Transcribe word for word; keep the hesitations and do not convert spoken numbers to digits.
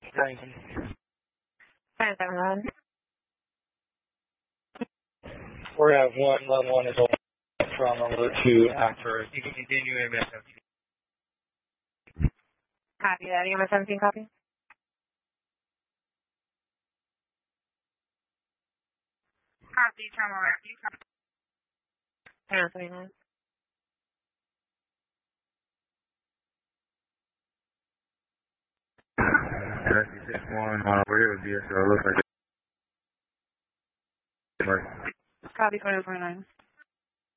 Thank you. five seven one. We're at one level one is from alert to after. You can continue in M S seventeen. Copy that. E M S seventeen copy? Copy, terminal rescue. Terminal twenty-nine. Rescue six one, uh, we're here with B S O. Looks like Copy twenty twenty-nine.